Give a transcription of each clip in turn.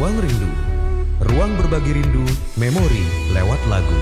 Ruang Rindu. Ruang berbagi rindu, memori lewat lagu.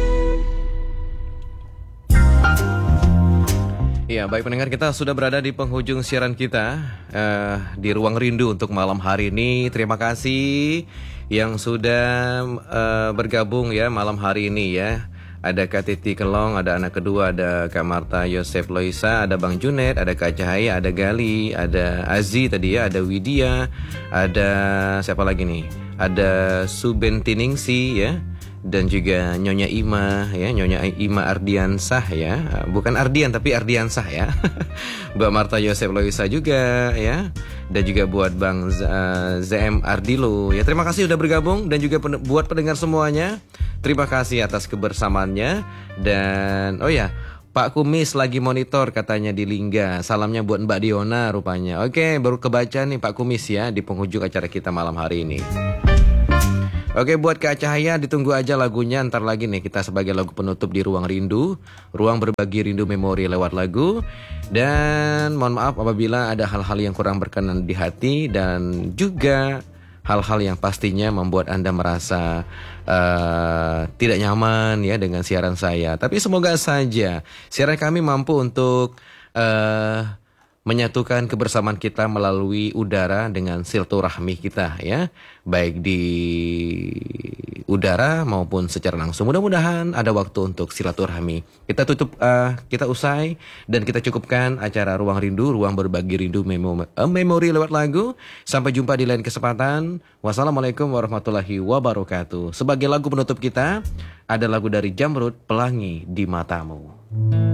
Ya, baik pendengar, kita sudah berada di penghujung siaran kita di Ruang Rindu untuk malam hari ini. Terima kasih yang sudah bergabung ya malam hari ini ya. Ada Kak Titi Kelong, ada anak kedua, ada Kak Marta Yosef Loisa, ada Bang Junet, ada Kak Cahaya, ada Gali, ada Azi tadi ya, ada Widya, ada siapa lagi nih? Ada Subentiningsi ya, dan juga Nyonya Ima ya, Nyonya Ima Ardiansah ya, bukan Ardian tapi Ardiansah ya. Mbak Marta Yosef Loisa juga ya, dan juga buat Bang ZM Ardilo ya. Terima kasih sudah bergabung, dan juga buat pendengar semuanya, terima kasih atas kebersamaannya. Dan oh ya, Pak Kumis lagi monitor katanya di Lingga. Salamnya buat Mbak Diona rupanya. Oke, baru kebaca nih Pak Kumis ya di penghujung acara kita malam hari ini. Oke, buat Kak Cahaya ditunggu aja lagunya ntar lagi nih, kita sebagai lagu penutup di Ruang Rindu, ruang berbagi rindu memori lewat lagu. Dan mohon maaf apabila ada hal-hal yang kurang berkenan di hati, dan juga hal-hal yang pastinya membuat Anda merasa tidak nyaman ya dengan siaran saya. Tapi semoga saja siaran kami mampu untuk menyatukan kebersamaan kita melalui udara dengan silaturahmi kita ya, baik di udara maupun secara langsung. Mudah-mudahan ada waktu untuk silaturahmi. Kita tutup, kita usai dan kita cukupkan acara Ruang Rindu, ruang berbagi rindu memori lewat lagu. Sampai jumpa di lain kesempatan. Wassalamualaikum warahmatullahi wabarakatuh. Sebagai lagu penutup kita ada lagu dari Jamrud, Pelangi di Matamu.